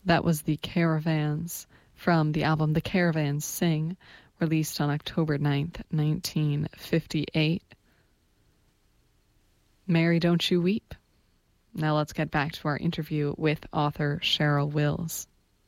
That was the Caravans from the album The Caravans Sing, released on October 9th, 1958. Mary, Don't You Weep. Now let's get back to our interview with author Cheryl Wills.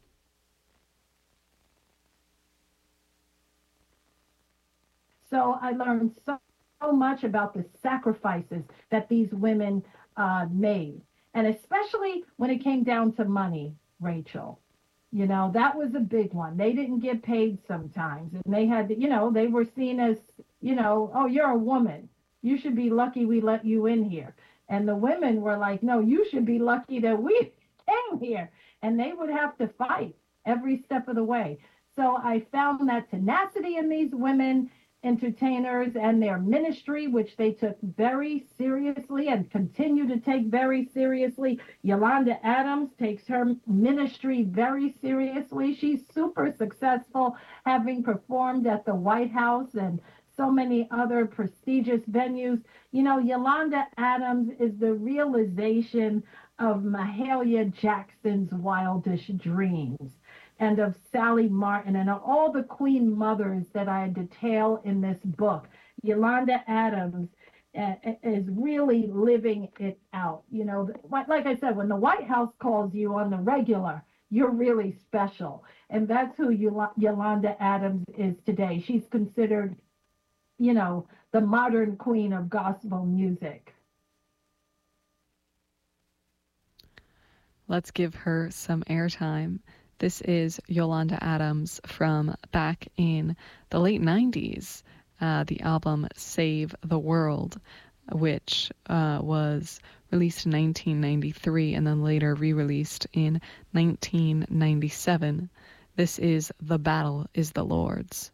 So I learned so much about the sacrifices that these women made, and especially when it came down to money, Rachel. You know, that was a big one. They didn't get paid sometimes, and they had to, they were seen as, oh, you're a woman. You should be lucky we let you in here. And the women were like, no, you should be lucky that we came here. And they would have to fight every step of the way. So I found that tenacity in these women entertainers and their ministry, which they took very seriously and continue to take very seriously. Yolanda Adams takes her ministry very seriously. She's super successful, having performed at the White House and so many other prestigious venues. You know, Yolanda Adams is the realization of Mahalia Jackson's wildest dreams, and of Sally Martin, and of all the queen mothers that I detail in this book. Yolanda Adams is really living it out. You know, like I said, when the White House calls you on the regular, you're really special. And that's who Yolanda Adams is today. She's considered, the modern queen of gospel music. Let's give her some airtime. This is Yolanda Adams from back in the late 90s, the album Save the World, which was released in 1993 and then later re-released in 1997. This is The Battle is the Lord's.